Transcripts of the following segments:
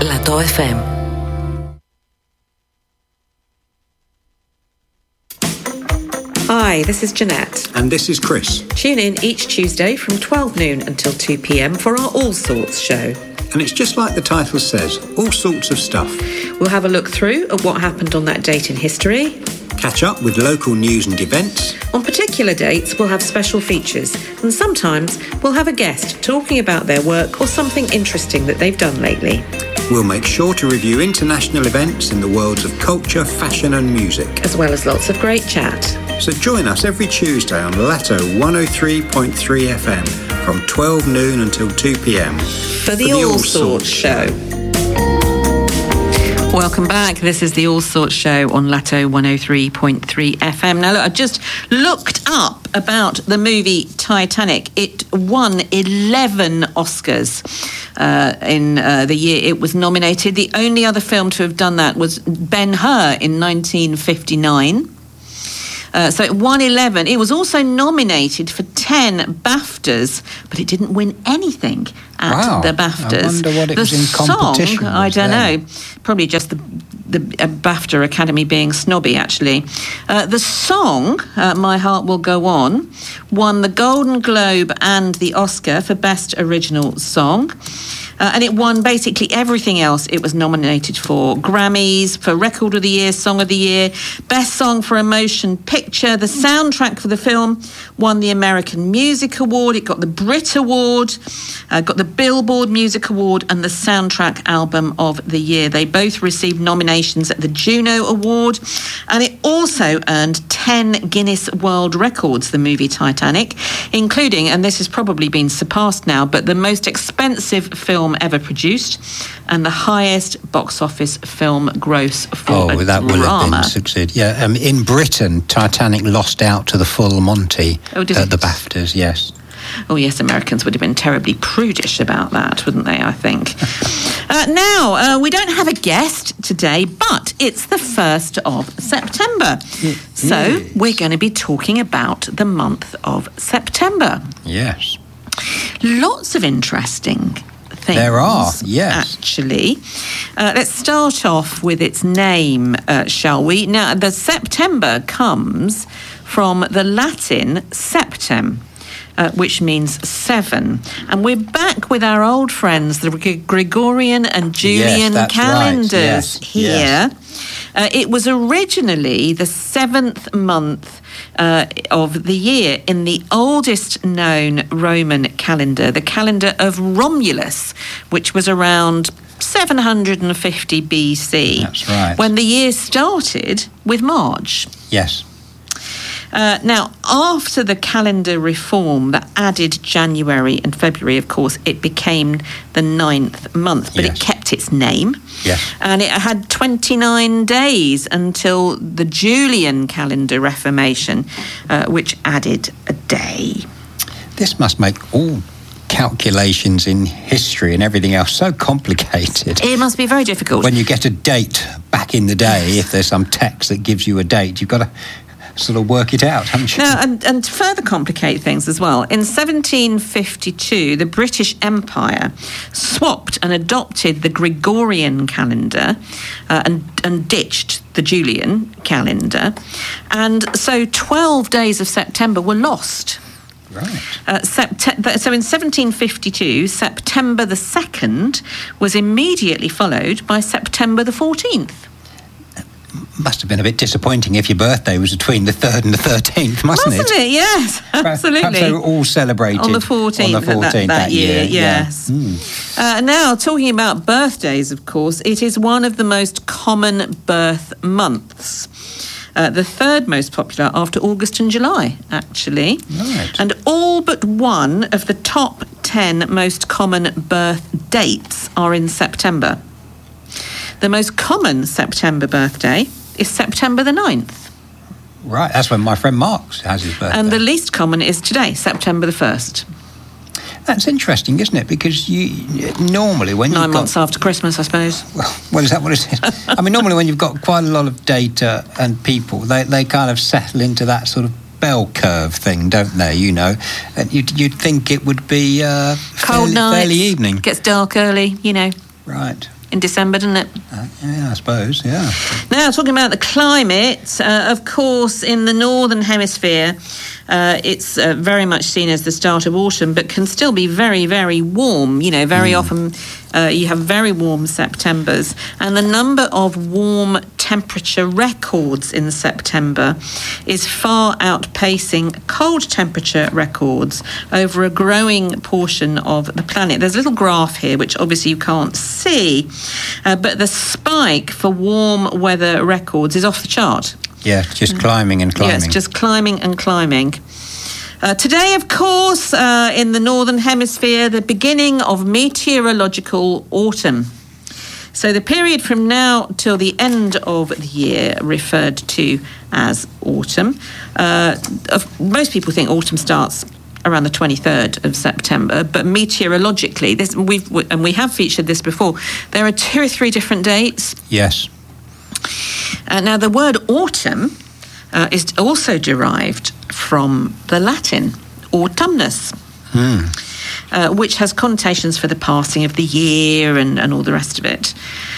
Lato FM. Hi, this is Jeanette. And this is Chris. Tune in each Tuesday from 12 noon until 2 p.m. for our All Sorts show. And it's just like the title says, all sorts of stuff. We'll have a look through at what happened on that date in history. Catch up with local news and events. On particular dates, we'll have special features. And sometimes we'll have a guest talking about their work or something interesting that they've done lately. We'll make sure to review international events in the worlds of culture, fashion and music. As well as lots of great chat. So join us every Tuesday on Lato 103.3 FM from 12 noon until 2 p.m. For the All Sorts show. Welcome back. This is the All Sorts show on Lato 103.3 FM. Now, look, I just looked up about the movie Titanic. It won 11 Oscars in the year it was nominated. The only other film to have done that was Ben-Hur in 1959. So it won 11. It was also nominated for 10 BAFTAs, but it didn't win anything at the BAFTAs. I wonder what it was in competition with. I don't know. Probably just the BAFTA Academy being snobby, actually. The song, My Heart Will Go On, won the Golden Globe and the Oscar for Best Original Song. And it won basically everything else it was nominated for. Grammys, for Record of the Year, Song of the Year, Best Song for a Motion Picture. The soundtrack for the film won the American Music Award. It got the Brit Award, got the Billboard Music Award and the Soundtrack Album of the Year. They both received nominations at the Juno Award. And it also earned 10 Guinness World Records, the movie Titanic, including, and this has probably been surpassed now, but the most expensive film ever produced and the highest box office film gross for a that drama. will have been succeed. Yeah, in Britain, Titanic lost out to the Full Monty at the BAFTAs, yes. Oh, yes, Americans would have been terribly prudish about that, wouldn't they, I think? Now, we don't have a guest today, but it's the 1st of September. So we're going to be talking about the month of September. Yes. Lots of interesting things. There are, yes. Actually. Let's start off with its name, shall we? Now, the September comes from the Latin septem, which means 7. And we're back with our old friends, the Gregorian and Julian calendars here. Yes. It was originally the 7th month of the year in the oldest known Roman calendar, the calendar of Romulus, which was around 750 BC. That's right. When the year started with March. Yes. Now, after the calendar reform that added January and February, of course, it became the 9th month, but it kept its name. Yes. And it had 29 days until the Julian calendar reformation, which added a day. This must make all calculations in history and everything else so complicated. It must be very difficult. When you get a date back in the day, if there's some text that gives you a date, you've got to sort of work it out, haven't you? Now, and to further complicate things as well, in 1752, the British Empire swapped and adopted the Gregorian calendar and ditched the Julian calendar. And so 12 days of September were lost. Right. So in 1752, September the 2nd was immediately followed by September the 14th. Must have been a bit disappointing if your birthday was between the 3rd and the 13th, mustn't it? Yes, absolutely. Perhaps they were all celebrated on the 14th, that year, yes. Yeah. Now, talking about birthdays, of course, it is one of the most common birth months. The third most popular after August and July, actually. Right. And all but one of the top 10 most common birth dates are in September. The most common September birthday is September the 9th. Right, that's when my friend Mark has his birthday. And the least common is today, September the 1st. That's interesting, isn't it? Because you normally when you've 9 months after Christmas, I suppose. Well, is that what it is? I mean, normally when you've got quite a lot of data and people, they kind of settle into that sort of bell curve thing, don't they? You know, and you'd think it would be cold nights, fairly evening. Gets dark early, you know. Right. in December, doesn't it? Yeah, I suppose, yeah. Now, talking about the climate, of course, in the Northern Hemisphere, it's very much seen as the start of autumn, but can still be very, very warm. You know, very often you have very warm Septembers, and the number of warm temperature records in September is far outpacing cold temperature records over a growing portion of the planet. There's a little graph here, which obviously you can't see, but the spike for warm weather records is off the chart. Yeah, just climbing and climbing. Yes, just climbing and climbing. Today, of course, in the Northern Hemisphere, the beginning of meteorological autumn. So the period from now till the end of the year referred to as autumn. Most people think autumn starts around the 23rd of September, but meteorologically, we have featured this before, there are 2 or 3 different dates. Yes. Now, the word autumn is also derived from the Latin autumnus, which has connotations for the passing of the year and all the rest of it.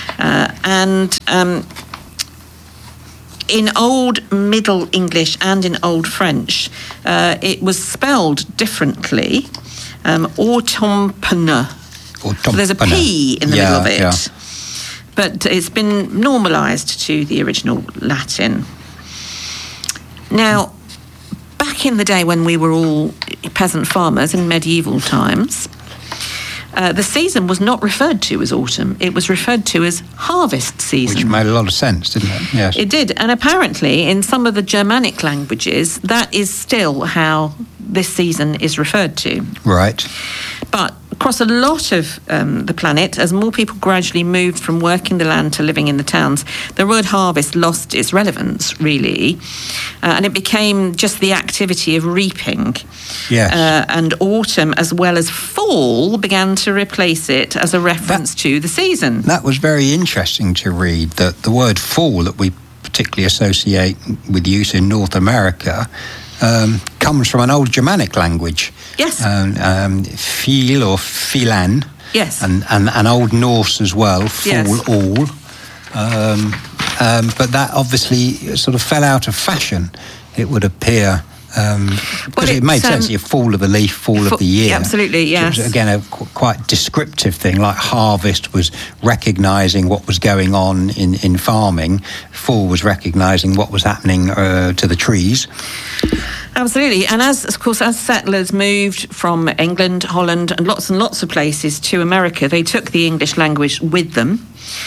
In Old Middle English and in Old French, it was spelled differently, autumnpne. So there's a P in the middle of it. Yeah. But it's been normalised to the original Latin. Now, back in the day when we were all peasant farmers in medieval times, the season was not referred to as autumn. It was referred to as harvest season. Which made a lot of sense, didn't it? Yes. It did. And apparently, in some of the Germanic languages, that is still how this season is referred to. Right. But across a lot of the planet, as more people gradually moved from working the land to living in the towns, the word harvest lost its relevance, really, and it became just the activity of reaping. Yes. And autumn, as well as fall, began to replace it as a reference to the season. That was very interesting to read, that the word fall that we particularly associate with use in North America comes from an old Germanic language. Yes. Fil or filan. Yes. And Old Norse as well, fall, yes. all. But that obviously sort of fell out of fashion, it would appear. Because it made sense, your fall of the leaf, fall of the year. Absolutely, yes. It was, again, a quite descriptive thing, like harvest was recognising what was going on in farming. Fall was recognising what was happening to the trees. Absolutely. And as settlers moved from England, Holland, and lots of places to America, they took the English language with them.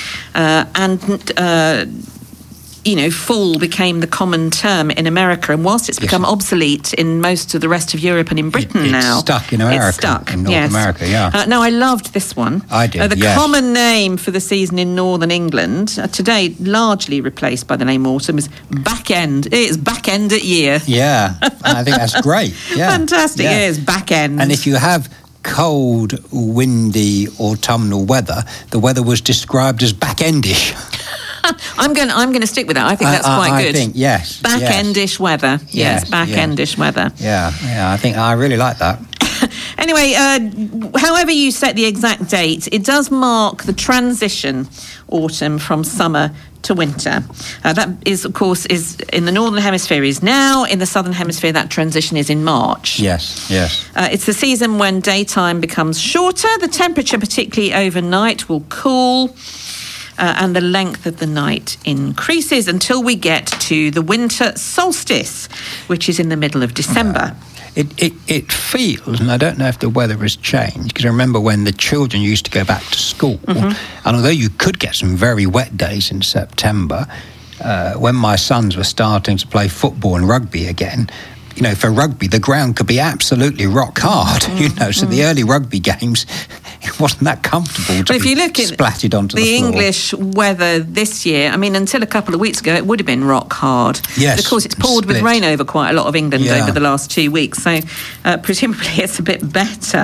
Fall became the common term in America, and whilst it's become obsolete in most of the rest of Europe and in Britain now, it's stuck in America. It's stuck in North America. Yeah. Now, I loved this one. I did. The common name for the season in Northern England today, largely replaced by the name autumn, is back end. It's back end at year. Yeah, I think that's great. Yeah, fantastic. Yeah. It is back end. And if you have cold, windy, autumnal weather, the weather was described as back-endish. I'm going to stick with that. I think that's quite good. I think, yes. Back-endish weather. Yes, back-endish weather. Yeah, I think I really like that. Anyway, however you set the exact date, it does mark the transition, autumn, from summer to winter. That is, of course, is in the Northern Hemisphere is now. In the Southern Hemisphere, that transition is in March. Yes. It's the season when daytime becomes shorter. The temperature, particularly overnight, will cool. And the length of the night increases until we get to the winter solstice, which is in the middle of December. It feels, and I don't know if the weather has changed, because I remember when the children used to go back to school, and although you could get some very wet days in September, when my sons were starting to play football and rugby again, for rugby, the ground could be absolutely rock hard, so the early rugby games, it wasn't that comfortable to be splatted onto the floor. The English weather this year, until a couple of weeks ago, it would have been rock hard. Yes. Of course, it's poured with rain over quite a lot of England over the last 2 weeks, so presumably it's a bit better.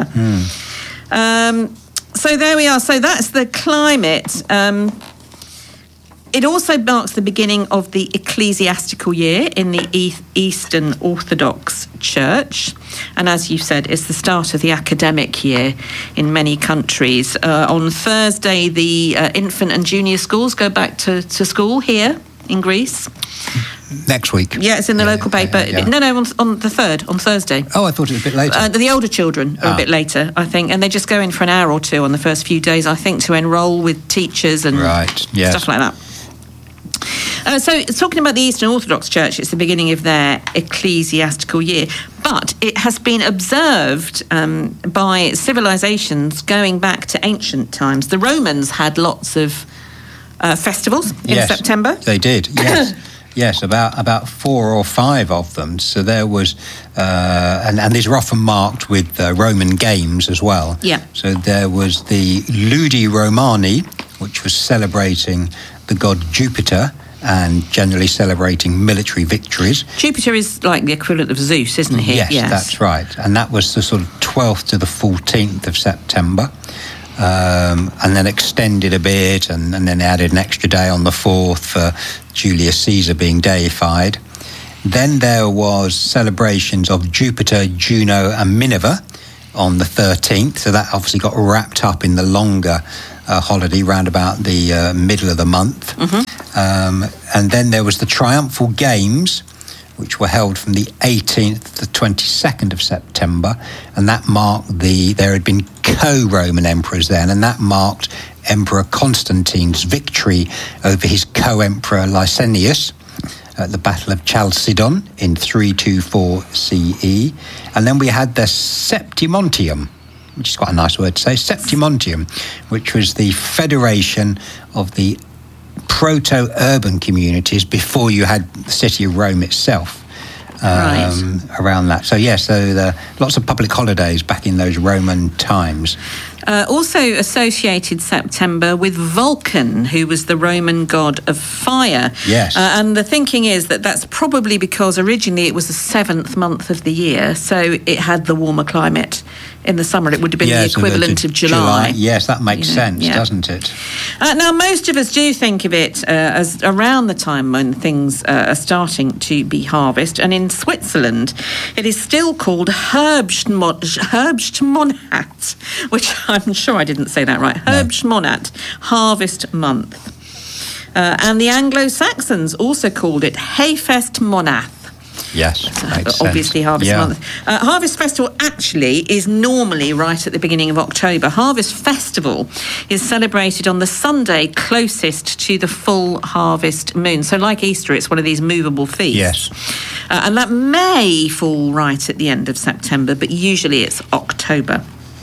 So there we are. So that's the climate. It also marks the beginning of the ecclesiastical year in the Eastern Orthodox Church. And as you said, it's the start of the academic year in many countries. On Thursday, the infant and junior schools go back to school here in Greece. Next week. Yeah, it's in the local paper. Yeah. No, on the 3rd, on Thursday. Oh, I thought it was a bit later. The older children are a bit later, I think, and they just go in for an hour or two on the first few days, I think, to enrol with teachers and stuff like that. So, talking about the Eastern Orthodox Church, it's the beginning of their ecclesiastical year. But it has been observed by civilizations going back to ancient times. The Romans had lots of festivals in September. They did, yes. Yes, about 4 or 5 of them. So there was, and these are often marked with Roman games as well. Yeah. So there was the Ludi Romani, which was celebrating the god Jupiter and generally celebrating military victories. Jupiter is like the equivalent of Zeus, isn't he? Yes, that's right. And that was the sort of 12th to the 14th of September. And then extended a bit, and then they added an extra day on the 4th for Julius Caesar being deified. Then there was celebrations of Jupiter, Juno and Minerva on the 13th, so that obviously got wrapped up in the longer holiday round about the middle of the month. And then there was the Triumphal Games, which were held from the 18th to the 22nd of September, and that marked there had been co-Roman emperors then, and that marked Emperor Constantine's victory over his co-emperor Licinius at the Battle of Chalcedon in 324 CE. And then we had the Septimontium, which is quite a nice word to say, Septimontium, which was the federation of the proto-urban communities before you had the city of Rome itself. Around that. So lots of public holidays back in those Roman times. Also associated September with Vulcan, who was the Roman god of fire. Yes. And the thinking is that that's probably because originally it was the 7th month of the year, so it had the warmer climate. In the summer, it would have been the equivalent of July. Yes, that makes sense, doesn't it? Now, most of us do think of it as around the time when things are starting to be harvest. And in Switzerland, it is still called Herbstmonat, which I'm sure I didn't say that right. Herbstmonat, harvest month. And the Anglo-Saxons also called it Hayfestmonath. Yes, makes obviously sense. Harvest Month. Harvest Festival actually is normally right at the beginning of October. Harvest Festival is celebrated on the Sunday closest to the full harvest moon. So like Easter, it's one of these movable feasts. Yes. And that may fall right at the end of September, but usually it's October.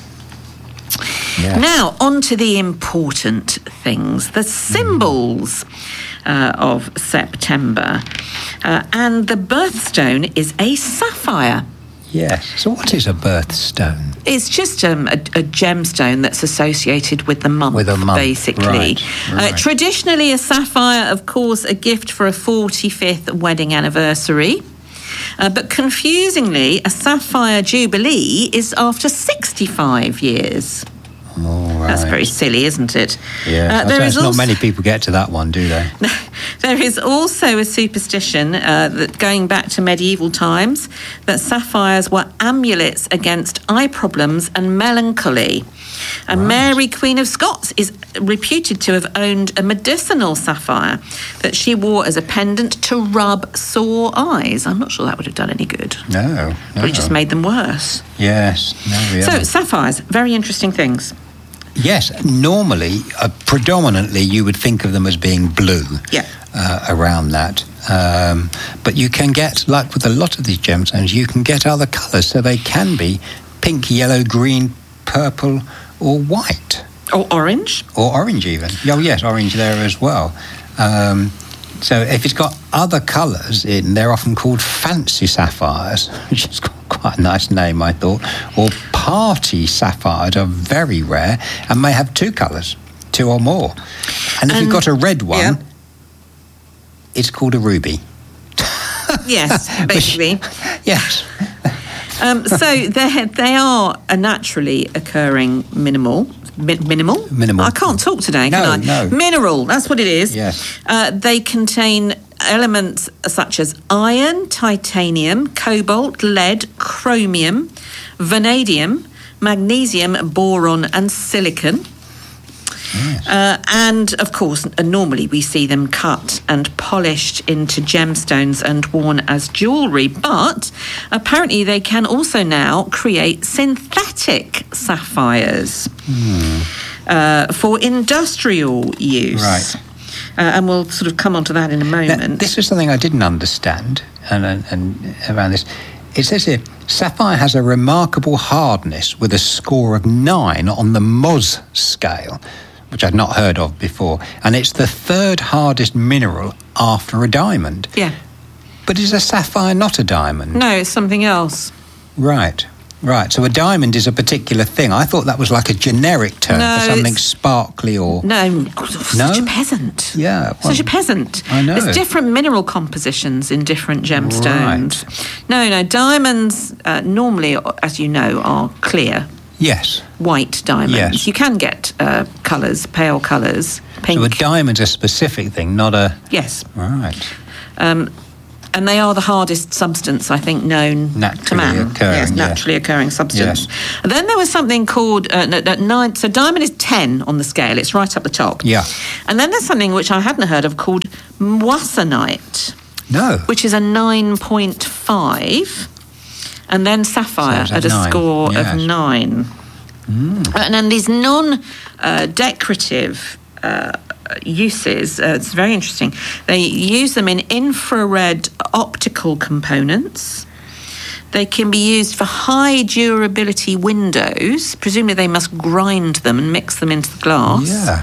Yeah. Now, on to the important things, the symbols of September. And the birthstone is a sapphire. Yes. So what is a birthstone? It's just a gemstone that's associated with the month, basically. Right. Traditionally, a sapphire, of course, a gift for a 45th wedding anniversary. But confusingly, a sapphire jubilee is after 65 years. Oh, right. That's very silly, isn't it? Yeah, not many people get to that one, do they? There is also a superstition that going back to medieval times that sapphires were amulets against eye problems and melancholy. And Mary, Queen of Scots, is reputed to have owned a medicinal sapphire that she wore as a pendant to rub sore eyes. I'm not sure that would have done any good. No. Probably just made them worse. Yes. So sapphires, very interesting things. Yes, normally, predominantly, you would think of them as being blue around that. But you can get, like with a lot of these gemstones, you can get other colours. So they can be pink, yellow, green, purple or white. Or orange. Or orange even. Oh, yes, orange there as well. So if it's got other colours in, they're often called fancy sapphires, which is quite a nice name, I thought. Or party sapphires are very rare and may have 2 colours, 2 or more. And if you've got a red one, it's called a ruby. Yes, basically. Yes. So they are a naturally occurring minimal Minimal? Minimal. I can't talk today, No, can I? no. Mineral, that's what it is. Yes. They contain elements such as iron, titanium, cobalt, lead, chromium, vanadium, magnesium, boron and silicon. Yes. And, of course, normally we see them cut and polished into gemstones and worn as jewellery, but apparently they can also now create synthetic sapphires for industrial use. Right. And we'll sort of come on to that in a moment. Now, this is something I didn't understand, and around this. It says here, sapphire has a remarkable hardness with a score of 9 on the Mohs scale, which I'd not heard of before, and it's the third hardest mineral after a diamond. Yeah. But is a sapphire not a diamond? No, it's something else. Right. So a diamond is a particular thing. I thought that was like a generic term No, for something it's- sparkly or... No, such a No? peasant. Yeah. Such a peasant. I know. There's different mineral compositions in different gemstones. No, diamonds normally, as you know, are clear, Yes. white diamonds. Yes. You can get colours, pale colours, pink. So a diamond's a specific thing, not a... Yes. Right. And they are the hardest substance, I think, known to Naturally man. occurring, yes, yeah. naturally occurring substance. Yes. And then there was something called 9. So diamond is 10 on the scale. It's right up the top. Yeah. And then there's something which I hadn't heard of called moissanite, No. which is a 9.5, and then sapphire So at it's a 9, score yes. of 9. And then these non-decorative uses, it's very interesting. They use them in infrared optical components. They can be used for high durability windows. Presumably they must grind them and mix them into the glass. Yeah.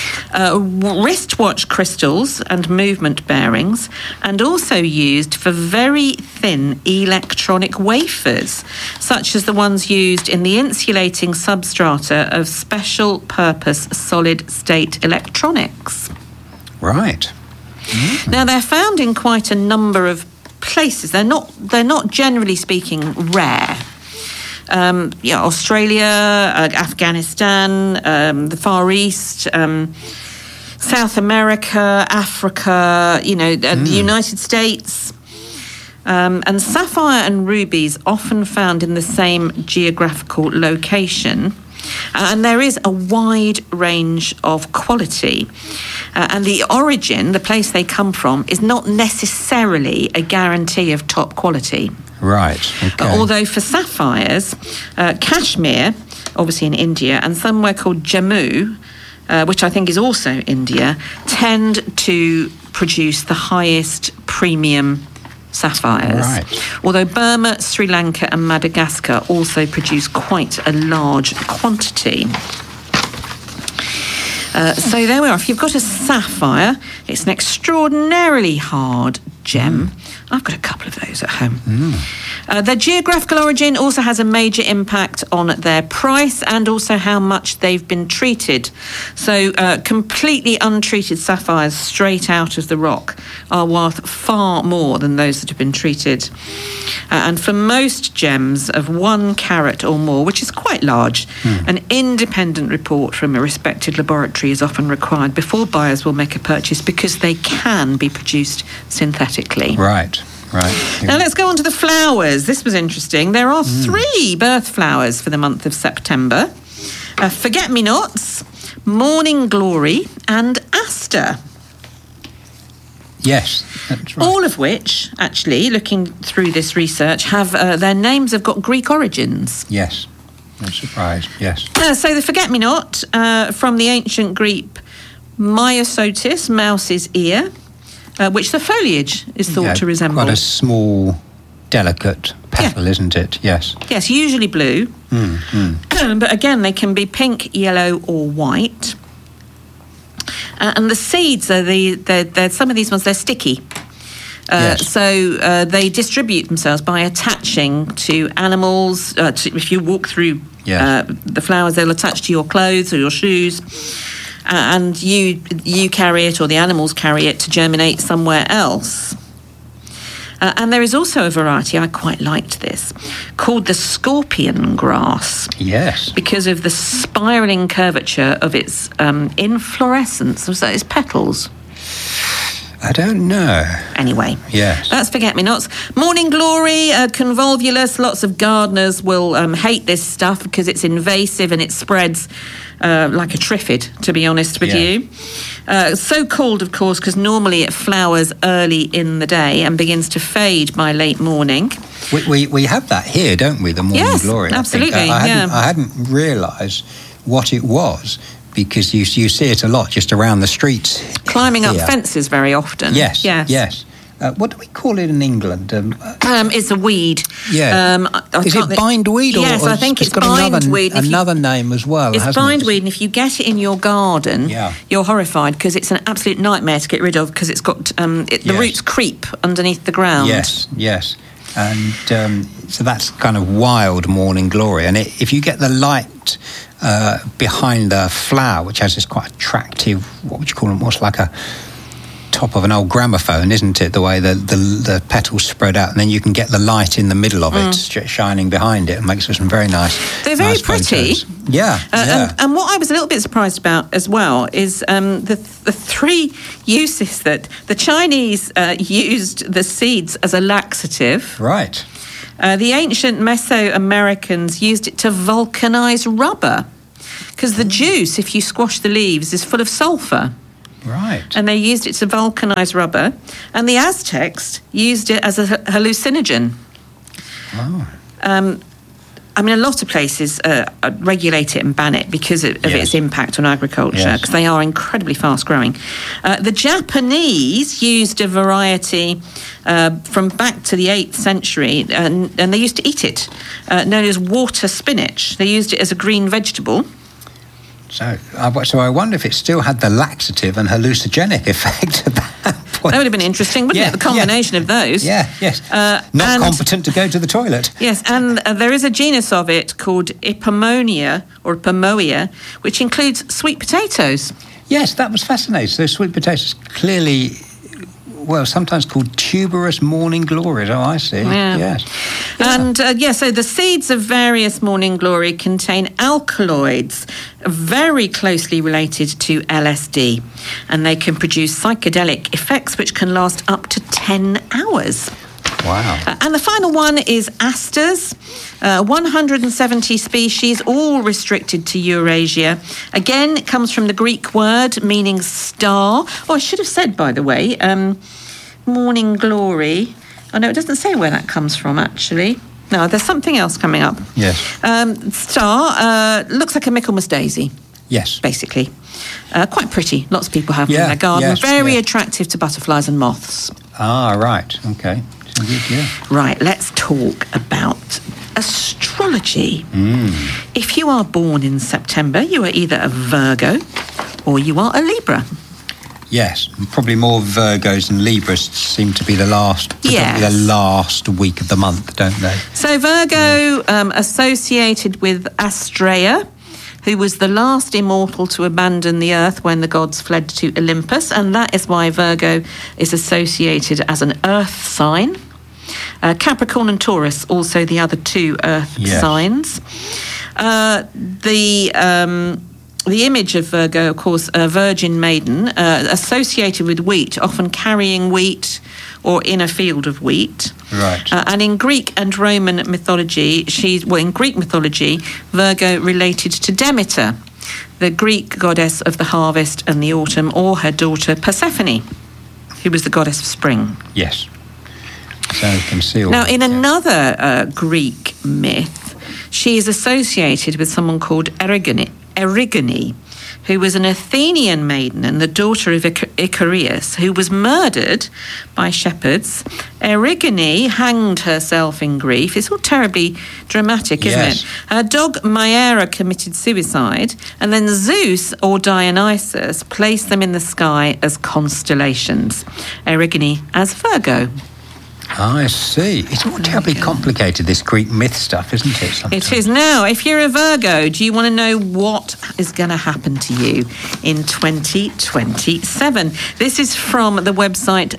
Wristwatch crystals and movement bearings, and also used for very thin electronic wafers, such as the ones used in the insulating substrata of special purpose solid state electronics. Right. Now, they're found in quite a number of places. They're not generally speaking rare. Australia, Afghanistan, the Far East, South America, Africa, the United States. And sapphire and rubies often found in the same geographical location. And there is a wide range of quality. And the origin, the place they come from, is not necessarily a guarantee of top quality. Right. Okay. Although for sapphires, Kashmir, obviously in India, and somewhere called Jammu, which I think is also India, tend to produce the highest premium sapphires. Right. Although Burma, Sri Lanka and Madagascar also produce quite a large quantity. So there we are. If you've got a sapphire, it's an extraordinarily hard gem. I've got a couple of those at home. Their geographical origin also has a major impact on their price and also how much they've been treated. So completely untreated sapphires straight out of the rock are worth far more than those that have been treated. And for most gems of 1 carat or more, which is quite large, an independent report from a respected laboratory is often required before buyers will make a purchase, because they can be produced synthetically. Right. Now let's go on to the flowers. This was interesting. There are 3 birth flowers for the month of September. Forget-me-nots, morning glory and aster. Yes, that's right. All of which, actually, looking through this research, have their names have got Greek origins. Yes. No surprise. Yes. So the forget-me-not, from the ancient Greek Myosotis, mouse's ear, which the foliage is thought to resemble. Quite a small, delicate petal, isn't it? Yes. Yes, usually blue. But again, they can be pink, yellow or white. And the seeds are they're some of these ones, they're sticky. Yes. So they distribute themselves by attaching to animals. If you walk through the flowers, they'll attach to your clothes or your shoes. And you carry it, or the animals carry it, to germinate somewhere else. And there is also a variety, I quite liked this, called the scorpion grass. Yes. Because of the spiralling curvature of its inflorescence, was that its petals? I don't know. Anyway, yes. That's forget-me-nots. Morning glory, convolvulus. Lots of gardeners will hate this stuff because it's invasive and it spreads like a triffid, to be honest with you. So called, of course, because normally it flowers early in the day and begins to fade by late morning. We have that here, don't we? The morning glory. Yes, absolutely. I hadn't realised what it was, because you see it a lot just around the streets. Climbing up fences very often. Yes. What do we call it in England? It's a weed. Yeah. Is it bindweed? Yes, I think it's bindweed. Another name as well. It's bindweed, and if you get it in your garden, you're horrified because it's an absolute nightmare to get rid of because it's got the roots creep underneath the ground. Yes. And so that's kind of wild morning glory. And if you get the light behind the flower, which has this quite attractive, what would you call it? What's like a top of an old gramophone, isn't it? The way the petals spread out, and then you can get the light in the middle of it shining behind it, and makes for some very nice. They're very pretty. Photos. Yeah. And what I was a little bit surprised about as well is the three uses that the Chinese used the seeds as a laxative. Right. The ancient Mesoamericans used it to vulcanize rubber, because the juice, if you squash the leaves, is full of sulfur. Right. And they used it to vulcanize rubber. And the Aztecs used it as a hallucinogen. Oh. I mean, a lot of places regulate it and ban it because of its impact on agriculture, because they are incredibly fast-growing. The Japanese used a variety from back to the 8th century, and they used to eat it, known as water spinach. They used it as a green vegetable. So I wonder if it still had the laxative and hallucinogenic effect at that point. That would have been interesting, wouldn't it? The combination of those. Yes. Not competent to go to the toilet. Yes, and there is a genus of it called Ipomoea, which includes sweet potatoes. Yes, that was fascinating. So sweet potatoes clearly, sometimes called tuberous morning glories. Oh, I see. Yeah. Yes. And, so the seeds of various morning glory contain alkaloids very closely related to LSD, and they can produce psychedelic effects which can last up to 10 hours. Wow. And the final one is asters, 170 species, all restricted to Eurasia. Again, it comes from the Greek word meaning star. Oh, I should have said, by the way, morning glory. Oh, no, it doesn't say where that comes from, actually. No, there's something else coming up. Yes. Star looks like a Michaelmas daisy. Yes. Basically. Quite pretty. Lots of people have them in their garden. Very attractive to butterflies and moths. Ah, right. Okay. Right, let's talk about astrology. If you are born in September, you are either a Virgo or you are a Libra. Yes, probably more Virgos and Libras seem to be the last week of the month, don't they? So Virgo, associated with Astraea, who was the last immortal to abandon the earth when the gods fled to Olympus, and that is why Virgo is associated as an earth sign. Capricorn and Taurus, also the other two earth signs. The image of Virgo, of course, a virgin maiden, associated with wheat, often carrying wheat or in a field of wheat. Right. And in Greek and Roman mythology, in Greek mythology, Virgo related to Demeter, the Greek goddess of the harvest and the autumn, or her daughter Persephone, who was the goddess of spring. Yes. So you can see all now, in another Greek myth, she is associated with someone called Erigone, who was an Athenian maiden and the daughter of Icarius, who was murdered by shepherds. Erigone hanged herself in grief. It's all terribly dramatic, isn't it? Her dog Maera committed suicide, and then Zeus or Dionysus placed them in the sky as constellations. Erigone as Virgo. I see. It's all terribly complicated, this Greek myth stuff, isn't it? Sometimes? It is. Now, if you're a Virgo, do you want to know what is going to happen to you in 2027? This is from the website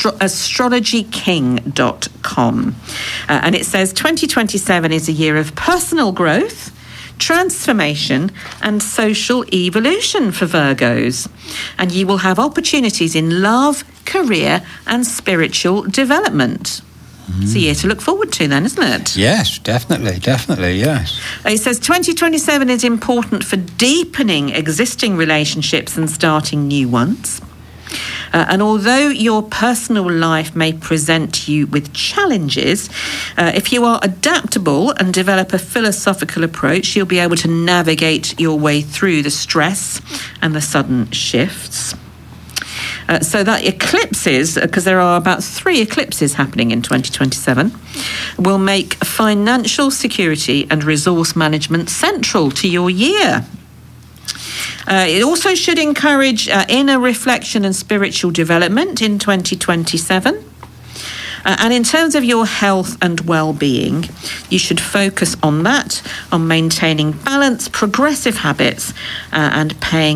astrologyking.com. And it says 2027 is a year of personal growth, transformation and social evolution for Virgos. And you will have opportunities in love, career and spiritual development. It's a year to look forward to then, isn't it? Yes, definitely, yes. It says 2027 is important for deepening existing relationships and starting new ones. And although your personal life may present you with challenges, if you are adaptable and develop a philosophical approach, you'll be able to navigate your way through the stress and the sudden shifts. So that eclipses, because there are about 3 eclipses happening in 2027, will make financial security and resource management central to your year. It also should encourage inner reflection and spiritual development in 2027. And in terms of your health and well-being, you should focus on that, on maintaining balance, progressive habits, and paying